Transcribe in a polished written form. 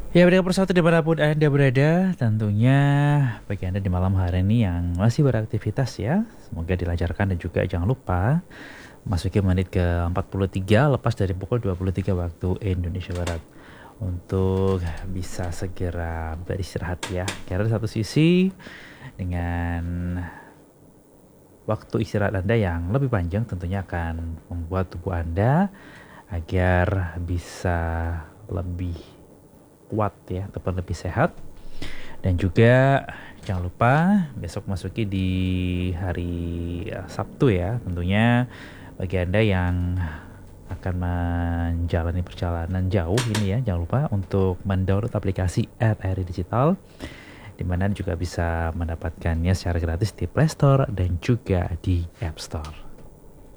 Ya, pendengar persatu dimanapun Anda berada, tentunya bagi Anda di malam hari ini yang masih beraktivitas ya, semoga dilancarkan dan juga jangan lupa masuki menit ke 43 lepas dari pukul 23 waktu Indonesia Barat untuk bisa segera beristirahat ya. Karena di satu sisi dengan waktu istirahat Anda yang lebih panjang tentunya akan membuat tubuh Anda agar bisa lebih kuat ya ataupun lebih sehat. Dan juga jangan lupa besok masuki di hari Sabtu ya, tentunya bagi Anda yang akan menjalani perjalanan jauh ini ya, jangan lupa untuk mendownload aplikasi RRI Digital di mana juga bisa mendapatkannya secara gratis di Play Store dan juga di App Store.